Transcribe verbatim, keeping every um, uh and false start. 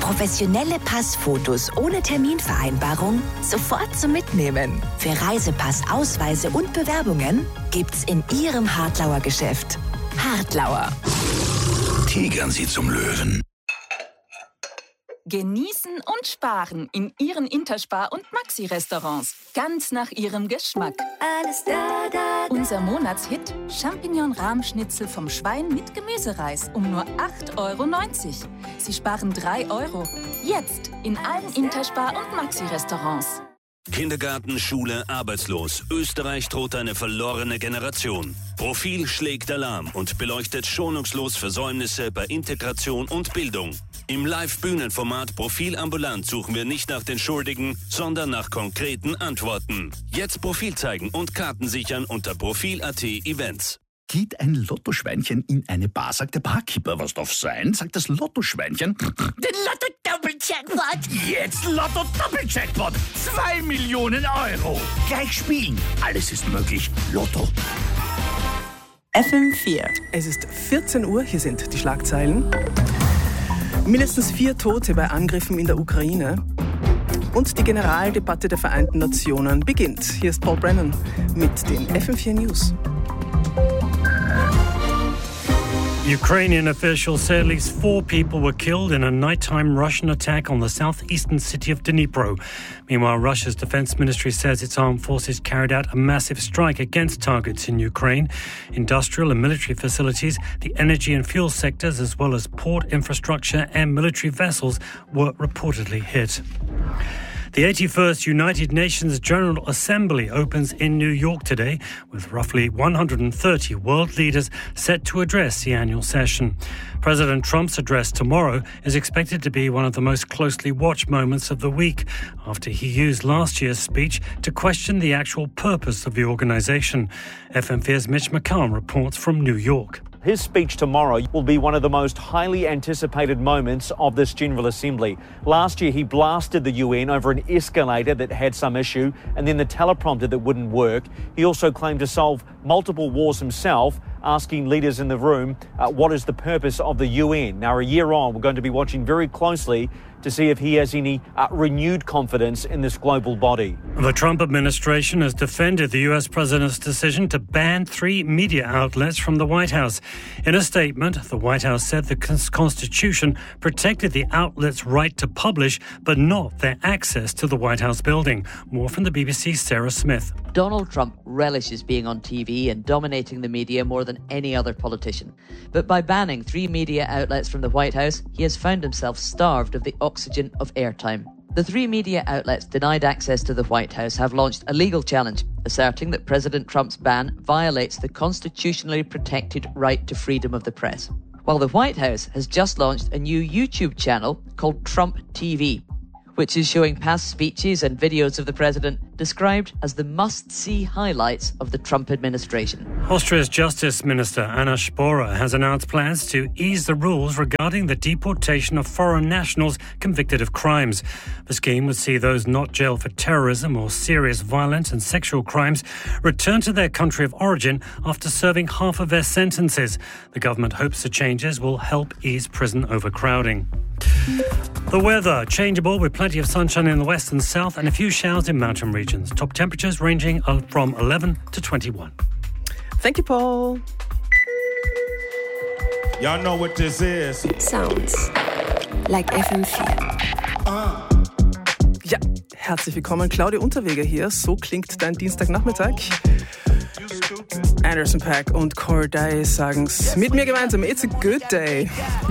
Professionelle Passfotos ohne Terminvereinbarung sofort zum Mitnehmen. Für Reisepass, Ausweise und Bewerbungen gibt's in Ihrem Hartlauer Geschäft. Hartlauer. Tigern Sie zum Löwen. Genießen und sparen in Ihren Interspar- und Maxi-Restaurants. Ganz nach Ihrem Geschmack. Alles da, da, da. Unser Monatshit: Champignon-Rahmschnitzel vom Schwein mit Gemüsereis um nur acht Euro neunzig. Sie sparen drei Euro. Jetzt in allen Interspar- und Maxi-Restaurants. Kindergarten, Schule, arbeitslos. Österreich droht eine verlorene Generation. Profil schlägt Alarm und beleuchtet schonungslos Versäumnisse bei Integration und Bildung. Im Live-Bühnenformat Profil ambulant suchen wir nicht nach den Schuldigen, sondern nach konkreten Antworten. Jetzt Profil zeigen und Karten sichern unter Profil Punkt at Events. Geht ein Lottoschweinchen in eine Bar, sagt der Barkeeper, was darf sein? Sagt das Lottoschweinchen. Den Lotto-Doppel-Jackpot! Jetzt Lotto-Doppel-Jackpot! Zwei Millionen Euro! Gleich spielen! Alles ist möglich. Lotto. F M vier. Es ist vierzehn Uhr, hier sind die Schlagzeilen. Mindestens vier Tote bei Angriffen in der Ukraine. Und die Generaldebatte der Vereinten Nationen beginnt. Hier ist Paul Brennan mit den F M vier News. Ukrainian officials say at least four people were killed in a nighttime Russian attack on the southeastern city of Dnipro. Meanwhile, Russia's defense ministry says its armed forces carried out a massive strike against targets in Ukraine. Industrial and military facilities, the energy and fuel sectors, as well as port infrastructure and military vessels were reportedly hit. The eighty-first United Nations General Assembly opens in New York today, with roughly one hundred thirty world leaders set to address the annual session. President Trump's address tomorrow is expected to be one of the most closely watched moments of the week, after he used last year's speech to question the actual purpose of the organisation. F M four's Mitch McCallum reports from New York. His speech tomorrow will be one of the most highly anticipated moments of this General Assembly. Last year, he blasted the U N over an escalator that had some issue and then the teleprompter that wouldn't work. He also claimed to solve multiple wars himself, asking leaders in the room uh, what is the purpose of the U N. Now, a year on, we're going to be watching very closely to see if he has any uh, renewed confidence in this global body. The Trump administration has defended the U S president's decision to ban three media outlets from the White House. In a statement, the White House said the Constitution protected the outlets' right to publish, but not their access to the White House building. More from the B B C's Sarah Smith. Donald Trump relishes being on T V and dominating the media more than any other politician. But by banning three media outlets from the White House, he has found himself starved of the oxygen of airtime. The three media outlets denied access to the White House have launched a legal challenge, asserting that President Trump's ban violates the constitutionally protected right to freedom of the press. While the White House has just launched a new YouTube channel called Trump T V, which is showing past speeches and videos of the president described as the must-see highlights of the Trump administration. Austria's Justice Minister Anna Sporer has announced plans to ease the rules regarding the deportation of foreign nationals convicted of crimes. The scheme would see those not jailed for terrorism or serious violent and sexual crimes return to their country of origin after serving half of their sentences. The government hopes the changes will help ease prison overcrowding. The weather, changeable with plenty of sunshine in the west and south and a few showers in mountain regions. Top temperatures ranging from eleven to twenty-one. Thank you, Paul. Y'all know what this is. Sounds like F M vier. Uh. Ja, herzlich willkommen. Claudia Unterweger hier. So klingt dein Dienstagnachmittag. Anderson .Paak und Corday sagen's mit mir gemeinsam. It's a good day.